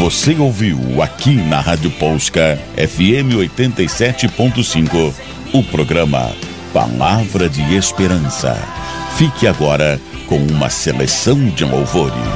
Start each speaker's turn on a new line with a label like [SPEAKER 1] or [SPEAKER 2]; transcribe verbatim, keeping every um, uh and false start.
[SPEAKER 1] Você ouviu aqui na Rádio Polska F M oitenta e sete ponto cinco o programa Palavra de Esperança. Fique agora com uma seleção de louvores.